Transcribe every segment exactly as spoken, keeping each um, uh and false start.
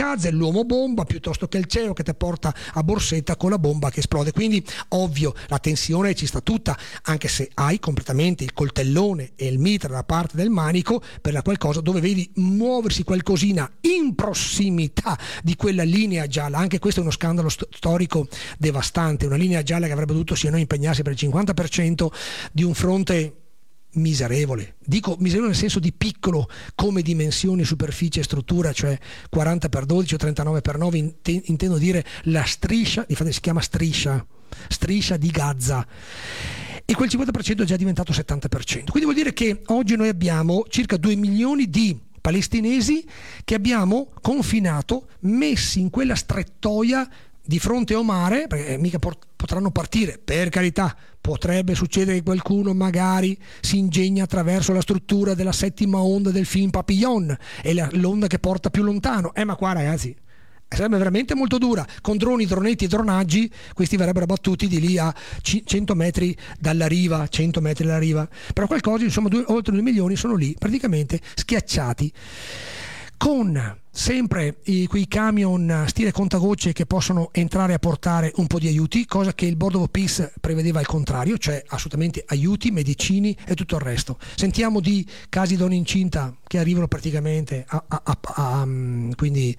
kamikaze, l'uomo bomba, piuttosto che il C E O che ti porta a borsetta con la bomba che esplode. Quindi ovvio la tensione ci sta tutta, anche se hai completamente il coltellone e il mitra da parte del manico per la qualcosa dove vedi muoversi qualcosina in prossimità di quella linea gialla. Anche questo è uno scandalo st- storico devastante, una linea gialla che avrebbe dovuto sia noi impegnarsi per il cinquanta per cento di un fronte miserevole, dico miserevole nel senso di piccolo come dimensioni, superficie e struttura, cioè quaranta per dodici o trentanove per nove, int- intendo dire la striscia, infatti si chiama striscia striscia di Gaza, e quel cinquanta per cento è già diventato settanta per cento. Quindi vuol dire che oggi noi abbiamo circa due milioni di palestinesi che abbiamo confinato, messi in quella strettoia di fronte a mare, perché mica port- potranno partire, per carità, potrebbe succedere che qualcuno magari si ingegna attraverso la struttura della settima onda del film Papillon, e la, l'onda che porta più lontano, eh ma qua ragazzi sarebbe veramente molto dura, con droni, dronetti e dronaggi questi verrebbero battuti di lì a cento metri dalla riva, cento metri dalla riva, però qualcosa, insomma due, oltre due milioni sono lì praticamente schiacciati, con sempre i, quei camion stile contagocce che possono entrare a portare un po' di aiuti, cosa che il Board of Peace prevedeva al contrario, cioè assolutamente aiuti, medicini e tutto il resto. Sentiamo di casi di donne incinta che arrivano praticamente a, a, a, a quindi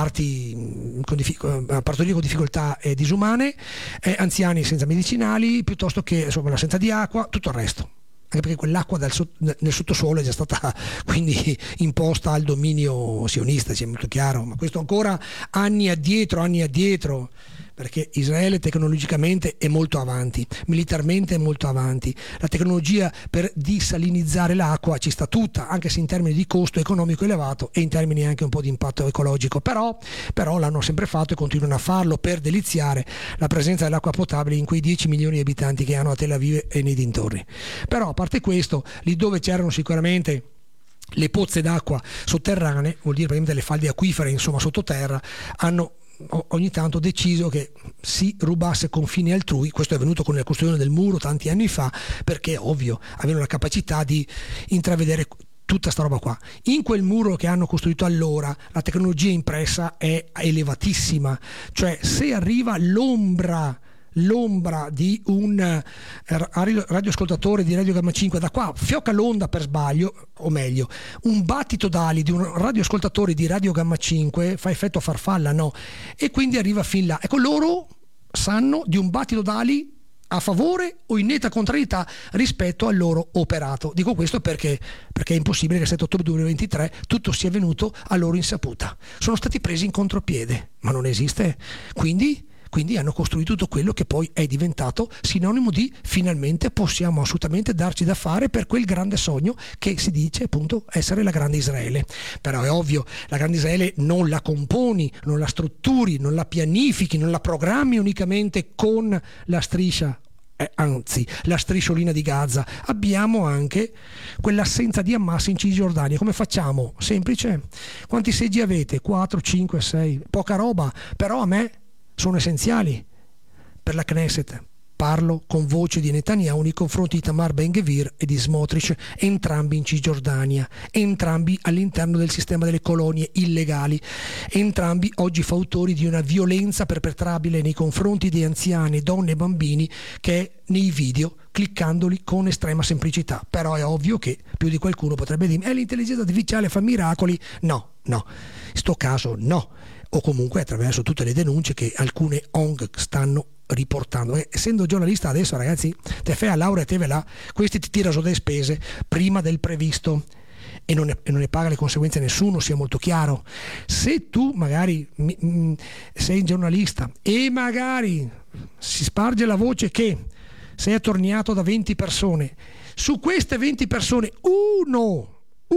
parti con diffic- a partorire con difficoltà eh, disumane, eh, anziani senza medicinali, piuttosto che insomma l'assenza di acqua, tutto il resto. Anche perché quell'acqua dal sotto, nel sottosuolo è già stata quindi imposta al dominio sionista, sia molto chiaro, ma questo ancora anni addietro, anni addietro, perché Israele tecnologicamente è molto avanti, militarmente è molto avanti, la tecnologia per disalinizzare l'acqua ci sta tutta, anche se in termini di costo economico elevato e in termini anche un po' di impatto ecologico, però, però l'hanno sempre fatto e continuano a farlo per deliziare la presenza dell'acqua potabile in quei dieci milioni di abitanti che hanno a Tel Aviv e nei dintorni. Però a parte questo, lì dove c'erano sicuramente le pozze d'acqua sotterranee, vuol dire praticamente le falde acquifere insomma sottoterra, hanno ogni tanto deciso che si rubasse confini altrui. Questo è avvenuto con la costruzione del muro tanti anni fa, perché ovvio avevano la capacità di intravedere tutta sta roba qua. In quel muro che hanno costruito allora la tecnologia impressa è elevatissima, cioè se arriva l'ombra l'ombra di un radioascoltatore di Radio Gamma cinque da qua, fiocca l'onda per sbaglio, o meglio un battito d'ali di un radioascoltatore di Radio Gamma cinque fa effetto farfalla, no? E quindi arriva fin là. Ecco, loro sanno di un battito d'ali a favore o in netta contrarietà rispetto al loro operato. Dico questo perché perché è impossibile che il sette ottobre duemilaventitré tutto sia avvenuto a loro insaputa. Sono stati presi in contropiede, ma non esiste. Quindi Quindi hanno costruito tutto quello che poi è diventato sinonimo di finalmente possiamo assolutamente darci da fare per quel grande sogno che si dice appunto essere la grande Israele. Però è ovvio, la grande Israele non la componi, non la strutturi, non la pianifichi, non la programmi unicamente con la striscia, eh, anzi la strisciolina di Gaza. Abbiamo anche quell'assenza di Hamas in Cisgiordania. Come facciamo? Semplice. Quanti seggi avete? quattro, cinque, sei? Poca roba, però a me sono essenziali per la Knesset. Parlo con voce di Netanyahu nei confronti di Tamar Ben-Gvir e di Smotrich, entrambi in Cisgiordania, entrambi all'interno del sistema delle colonie illegali, entrambi oggi fautori di una violenza perpetrabile nei confronti di anziani, donne e bambini che è nei video, cliccandoli con estrema semplicità. Però è ovvio che più di qualcuno potrebbe dire eh, l'intelligenza artificiale fa miracoli. No, no, in sto caso no, o comunque attraverso tutte le denunce che alcune O N G stanno riportando. E essendo giornalista adesso, ragazzi, te fai a laurea, te ve la, questi ti tirano delle spese prima del previsto e non, ne, e non ne paga le conseguenze nessuno, sia molto chiaro. Se tu magari m, m, sei giornalista e magari si sparge la voce che sei attorniato da venti persone, su queste venti persone uno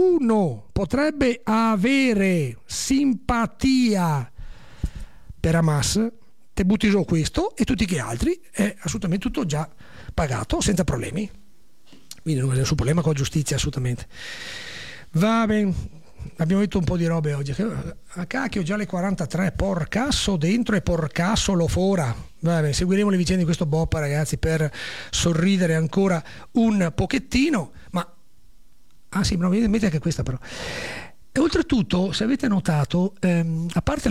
uno potrebbe avere simpatia per Hamas, te butti giù questo e tutti gli altri è assolutamente tutto già pagato senza problemi. Quindi non c'è nessun problema con la giustizia, assolutamente. Va bene, abbiamo detto un po' di robe oggi. A cacchio, già le quarantatré, porcasso dentro e porcasso lo fora. Va bene, seguiremo le vicende di questo Boppa, ragazzi, per sorridere ancora un pochettino, ma ah sì, ma non mi viene in mente anche questa però. E oltretutto, se avete notato, ehm, a parte